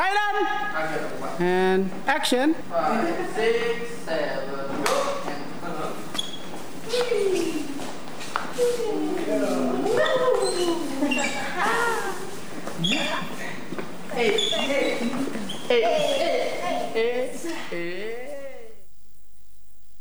Silent. And action. 5, 6, 7, go. Hey.